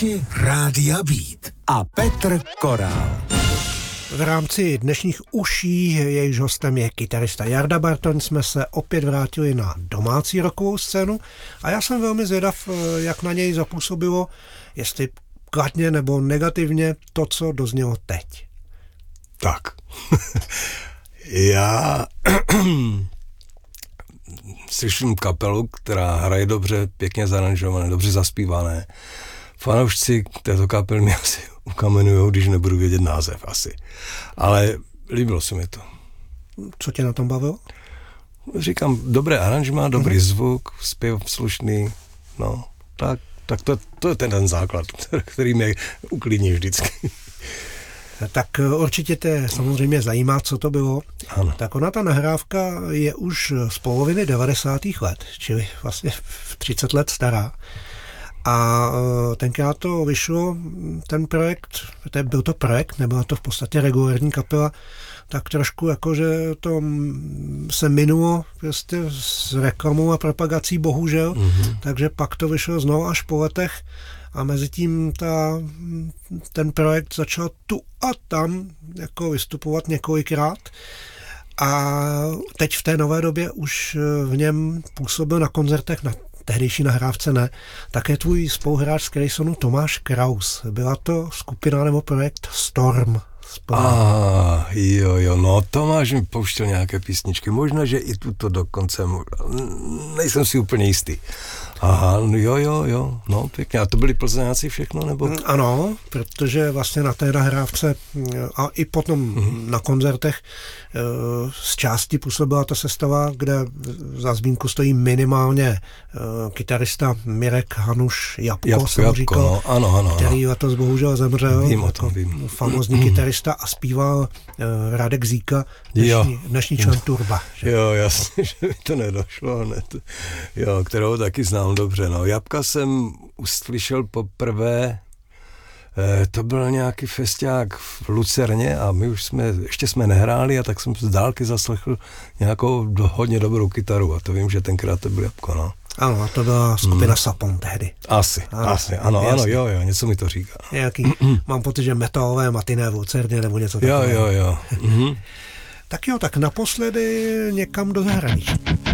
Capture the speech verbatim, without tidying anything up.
Posluchači Rádia Beat a Petr Korál. V rámci dnešních uší, jejíž hostem je kytarista Jarda Bartoň, jsme se opět vrátili na domácí rockovou scénu a já jsem velmi zvědav, jak na něj zapůsobilo, jestli kladně nebo negativně to, co doznělo teď. Tak. Já slyším kapelu, která hraje dobře, pěkně zaranžované, dobře zaspívané. Fanoušci této kapely mě asi ukamenujou, když nebudu vědět název asi. Ale líbilo se mi to. Co tě na tom bavilo? Říkám, dobré aranžma, dobrý mm-hmm. zvuk, zpěv slušný, no, tak, tak to, to je ten, ten základ, který mě uklidní vždycky. Tak určitě tě samozřejmě zajímá, co to bylo. Ano. Tak ona, ta nahrávka je už z poloviny devadesátých let, čili vlastně třicet let stará. A tenkrát to vyšlo, ten projekt, byl to projekt, nebyla to v podstatě regulární kapela, tak trošku jakože to se minulo prostě s reklamou a propagací, bohužel, mm-hmm. takže pak to vyšlo znovu až po letech a mezi tím ta, ten projekt začal tu a tam jako vystupovat několikrát a teď v té nové době už v něm působil na koncertech, na tehdejší nahrávce ne, také tvůj spoluhráč z Craysonu Tomáš Kraus. Byla to skupina nebo projekt Storm. A ah, jo, jo, no Tomáš mi pouštěl nějaké písničky, možná, že i tuto dokonce, nejsem si úplně jistý. Aha, jo, jo, jo, no pěkně. A to byli Plzeňáci všechno, nebo? Ano, protože vlastně na té nahrávce a i potom mm-hmm. na koncertech z části působila ta sestava, kde za zmínku stojí minimálně kytarista Mirek Hanuš Jabko, Jabko, jsem Jabko, říkal, no, ano, ano, který letos bohužel zemřel. Vím o tom, vím. Famózní mm-hmm. kytarista a zpíval Radek Zíka, dnešní, dnešní člen Turba. Že? Jo, jasně, že mi to nedošlo hned. Jo, kterou taky znám dobře. No, Jabka jsem uslyšel poprvé, eh, to byl nějaký festiák v Lucerně a my už jsme, ještě jsme nehráli a tak jsem z dálky zaslechl nějakou do, hodně dobrou kytaru a to vím, že tenkrát to byl Jabko, no. Ano, a to byla skupina hmm. Sapon tehdy. Asi, ano, asi, ano, ano, jo, jo, něco mi to říká. Nějaký, mám pocit, že metalové matiné v Lucerně nebo něco takového. Jo, jo, jo. Mhm. Tak jo, tak naposledy někam do zahraničí.